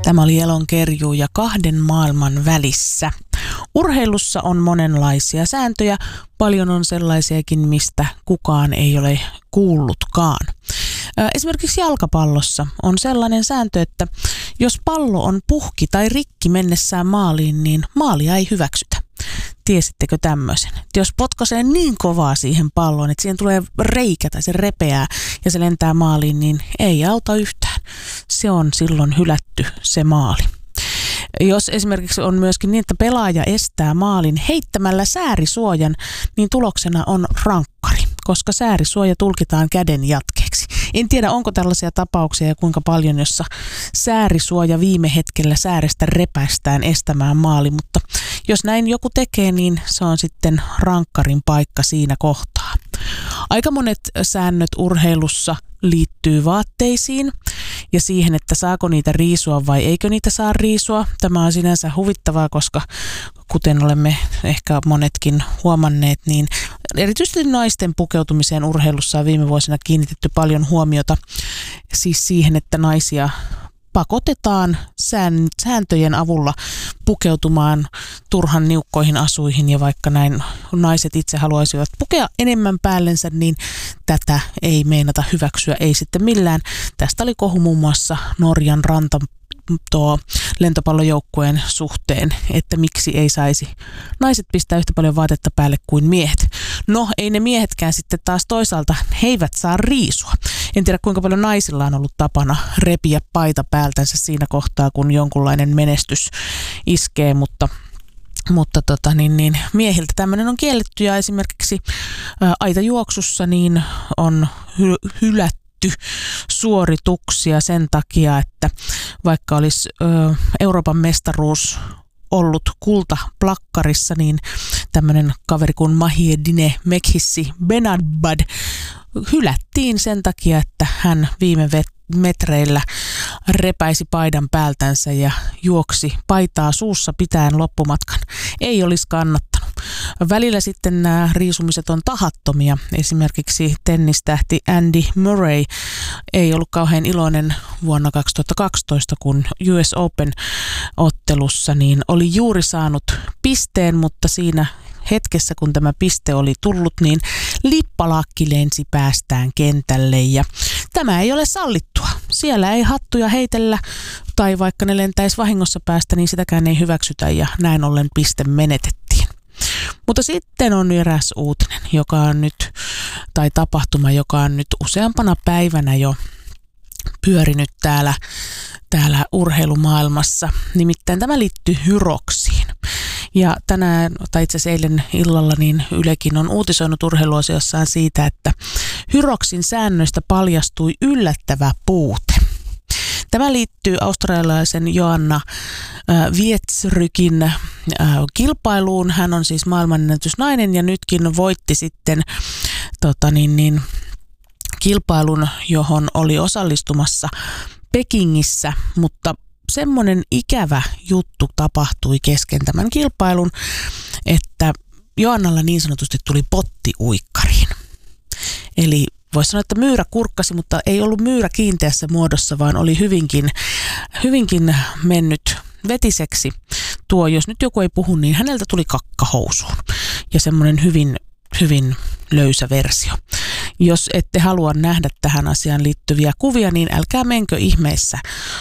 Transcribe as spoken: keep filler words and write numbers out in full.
Tämä oli Elonkerjuu ja kahden maailman välissä. Urheilussa on monenlaisia sääntöjä, paljon on sellaisiakin, mistä kukaan ei ole kuullutkaan. Esimerkiksi jalkapallossa on sellainen sääntö, että jos pallo on puhki tai rikki mennessään maaliin, niin maalia ei hyväksytä. Tiesittekö tämmöisen? Että jos potkaisee niin kovaa siihen palloon, että siihen tulee reikä tai se repeää ja se lentää maaliin, niin ei auta yhtään. Se on silloin hylätty se maali. Jos esimerkiksi on myöskin niin, että pelaaja estää maalin heittämällä säärisuojan, niin tuloksena on rankkari, koska säärisuoja tulkitaan käden jatkeeksi. En tiedä, onko tällaisia tapauksia ja kuinka paljon, jossa säärisuoja viime hetkellä säärestä repäistään estämään maali, mutta jos näin joku tekee, niin se on sitten rankkarin paikka siinä kohtaa. Aika monet säännöt urheilussa liittyy vaatteisiin ja siihen, että saako niitä riisua vai eikö niitä saa riisua. Tämä on sinänsä huvittavaa, koska kuten olemme ehkä monetkin huomanneet, niin erityisesti naisten pukeutumiseen urheilussa on viime vuosina kiinnitetty paljon huomiota siis siihen, että naisia pakotetaan sääntöjen avulla pukeutumaan turhan niukkoihin asuihin, ja vaikka näin naiset itse haluaisivat pukea enemmän päällensä, niin tätä ei meinata hyväksyä, ei sitten millään. Tästä oli kohu muun muassa Norjan ranta tuo lentopallojoukkueen suhteen, että miksi ei saisi naiset pistää yhtä paljon vaatetta päälle kuin miehet. No, ei ne miehetkään sitten taas toisaalta, he eivät saa riisua. En tiedä, kuinka paljon naisilla on ollut tapana repiä paita päältänsä siinä kohtaa, kun jonkunlainen menestys iskee, mutta Mutta tota, niin, niin, miehiltä tämmöinen on kielletty, ja esimerkiksi ä, aitajuoksussa niin on hy- hylätty suorituksia sen takia, että vaikka olisi ö, Euroopan mestaruus ollut kultaplakkarissa, niin tämmöinen kaveri kuin Mahiedine Mekhissi Benadbad hylättiin sen takia, että hän viime metreillä repäisi paidan päältänsä ja juoksi paitaa suussa pitäen loppumatkan. Ei olisi kannattanut. Välillä sitten nämä riisumiset on tahattomia. Esimerkiksi tennistähti Andy Murray ei ollut kauhean iloinen vuonna kaksituhattakaksitoista, kun U S Open-ottelussa niin oli juuri saanut pisteen, mutta siinä hetkessä, kun tämä piste oli tullut, niin lippalakki lensi päästään kentälle, ja tämä ei ole sallittua. Siellä ei hattuja heitellä, tai vaikka ne lentäisi vahingossa päästä, niin sitäkään ei hyväksytä, ja näin ollen piste menetettiin. Mutta sitten on eräs uutinen, joka on nyt, tai tapahtuma, joka on nyt useampana päivänä jo pyörinyt täällä, täällä urheilumaailmassa. Nimittäin tämä liittyy Hyroxiin. Ja tänään, tai itse asiassa eilen illalla, niin Ylekin on uutisoinut urheiluosiossaan siitä, että Hyroxin säännöistä paljastui yllättävä puute. Tämä liittyy australialaisen Joanna äh, Wieczrykin äh, kilpailuun. Hän on siis maailmanennätysnainen ja nytkin voitti sitten tota niin, niin, kilpailun, johon oli osallistumassa Pekingissä, mutta semmoinen ikävä juttu tapahtui kesken tämän kilpailun, että Joannalla niin sanotusti tuli potti uikkariin. Eli voisi sanoa, että myyrä kurkkasi, mutta ei ollut myyrä kiinteässä muodossa, vaan oli hyvinkin, hyvinkin mennyt vetiseksi. Tuo, jos nyt joku ei puhu, niin häneltä tuli kakka housuun ja semmoinen hyvin, hyvin löysä versio. Jos ette halua nähdä tähän asiaan liittyviä kuvia, niin älkää menkö ihmeessä